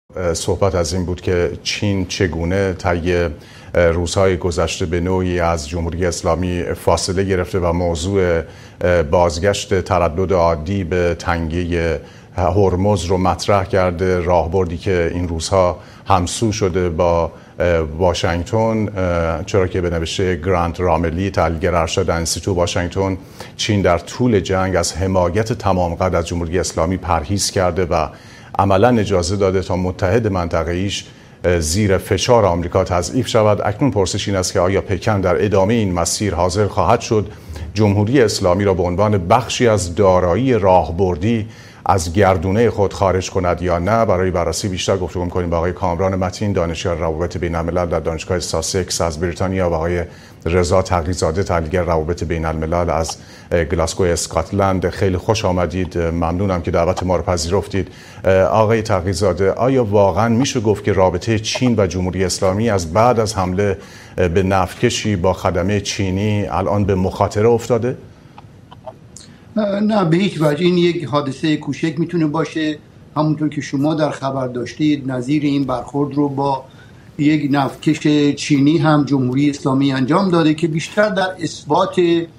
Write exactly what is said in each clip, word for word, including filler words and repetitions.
صحبت از این بود که چین چگونه طی روزهای گذشته به نوعی از جمهوری اسلامی فاصله گرفته و موضوع بازگشت تردد عادی به تنگه هرمز رو مطرح کرده، راهبردی که این روزها همسو شده با واشنگتن، چرا که به نوشته گرانت راملی، تحلیلگر ارشد انستیتو واشنگتن، چین در طول جنگ از حمایت تمام قد از جمهوری اسلامی پرهیز کرده و عملا اجازه داده تا متحد منطقه‌ایش زیر فشار آمریکا تضعیف شود. اکنون پرسش این است که آیا پکن در ادامه این مسیر حاضر خواهد شد جمهوری اسلامی را به عنوان بخشی از دارایی راهبردی از گردونه خود خارج کند یا نه؟ برای بررسی بیشتر گفتگو می‌کنیم با آقای کامران متین، دانشیار روابط بین‌الملل در دانشگاه ساسکس از بریتانیا، و آقای رضا تقی‌زاده، تحلیلگر روابط بین‌الملل از گلاسگو اسکاتلند. خیلی خوش آمدید، ممنونم که دعوت ما رو پذیرفتید. آقای تقی‌زاده، آیا واقعا میشه گفت که رابطه چین و جمهوری اسلامی از بعد از حمله به نفتکشی با خدمه چینی الان به مخاطره افتاده؟ نه، به هیچ وجه. این یک حادثه کوچک میتونه باشه، همونطور که شما در خبر داشتید. نظیر این برخورد رو با یک نفتکش چینی هم جمهوری اسلامی انجام داده که بیشتر در اثبات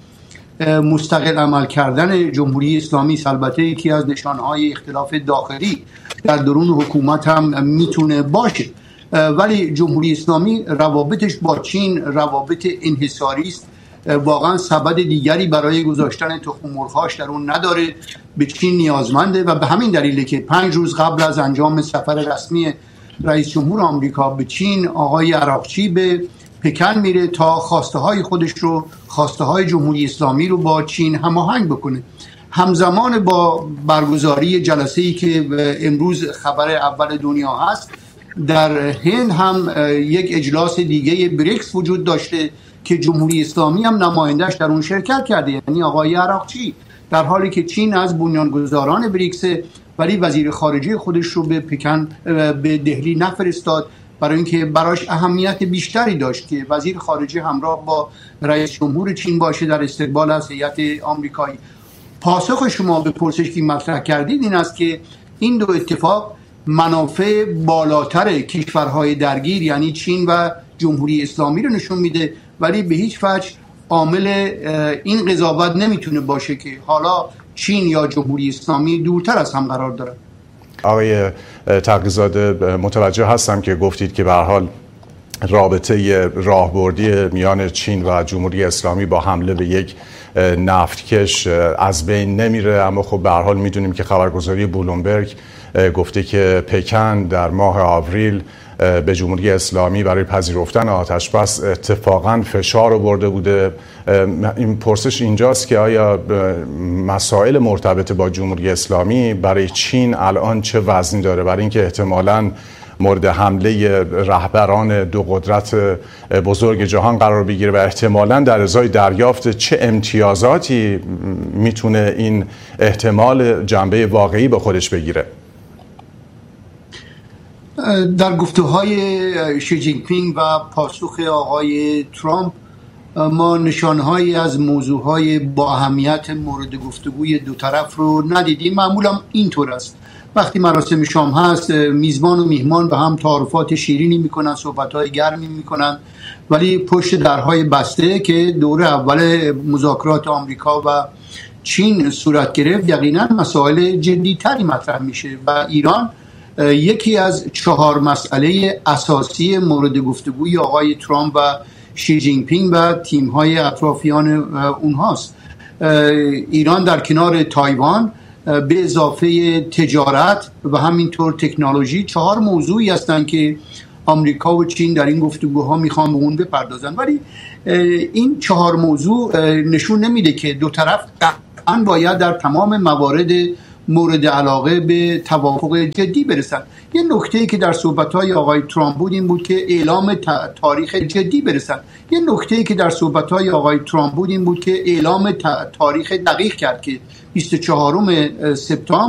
مستقل عمل کردن جمهوری اسلامی، البته یکی از نشانهای اختلاف داخلی در درون حکومت هم میتونه باشه. ولی جمهوری اسلامی روابطش با چین روابط انحصاری است، واقعا سبد دیگری برای گذاشتن تخم مرغ‌هاش در اون نداره، به چین نیازمنده و به همین دلیله که پنج روز قبل از انجام سفر رسمی رئیس جمهور آمریکا به چین، آقای عراقچی به پکن میره تا خواسته های خودش رو، خواسته های جمهوری اسلامی رو با چین هماهنگ بکنه. همزمان با برگزاری جلسه‌ای که امروز خبر اول دنیا هست، در هند هم یک اجلاس دیگه بریکس وجود داشته که جمهوری اسلامی هم نمایندهش در اون شرکت کرده، یعنی آقای عراقچی، در حالی که چین از بنیانگذاران بریکس، ولی وزیر خارجه خودش رو به پکن، به دهلی نفرستاد، برای اینکه براش اهمیت بیشتری داشت که وزیر خارجه همراه با رئیس جمهور چین باشه در استقبال از هیئت آمریکایی. پاسخ شما به پرسشی که مطرح کردید این است که این دو اتفاق منافع بالاتر کشورهای درگیر یعنی چین و جمهوری اسلامی رو نشون میده، ولی به هیچ وجه عامل این قضاوت نمیتونه باشه که حالا چین یا جمهوری اسلامی دورتر از هم قرار دارن. آقای تقی‌زاده، متوجه هستم که گفتید که به هر حال رابطه راهبردی میان چین و جمهوری اسلامی با حمله به یک نفتکش از بین نمیره، اما خب به هر حال میدونیم که خبرگزاری بلومبرگ گفته که پکن در ماه آوریل به جمهوری اسلامی برای پذیرفتن آتش بس اتفاقا فشار آورده بوده. این پرسش اینجاست که آیا مسائل مرتبط با جمهوری اسلامی برای چین الان چه وزنی داره، برای اینکه احتمالاً مورد حمله رهبران دو قدرت بزرگ جهان قرار بگیره و احتمالاً در ازای دریافت چه امتیازاتی میتونه این احتمال جنبه واقعی به خودش بگیره؟ در گفتگوهای شی جین پینگ و پاسخ آقای ترامپ ما نشانهایی از موضوعهای با اهمیت مورد گفتگوی دو طرف رو ندیدیم. معمولا اینطور است، وقتی مراسم شام هست میزبان و میهمان به هم تعارفات شیرینی میکنن، صحبتهای گرمی میکنن، ولی پشت درهای بسته که دور اول مذاکرات آمریکا و چین صورت گرفت یقینا مسائل جدی‌تری مطرح میشه و ایران یکی از چهار مسئله اساسی مورد گفتگوی آقای ترامپ و شی جین پینگ و تیم‌های اطرافیان اونهاست. ایران در کنار تایوان به اضافه تجارت و همینطور تکنولوژی چهار موضوعی هستند که آمریکا و چین در این گفتگوها میخوان به اون بپردازن، ولی این چهار موضوع نشون نمیده که دو طرف قطعاً باید در تمام موارد مورد علاقه به توافق جدی برسن. یه نکته‌ای که در صحبت‌های آقای ترامپ بود این بود که اعلام تاریخ جدی برسن. یه نکته‌ای که در صحبت‌های آقای ترامپ بود این بود که اعلام تاریخ دقیق کرد که بیست و چهارم سپتامبر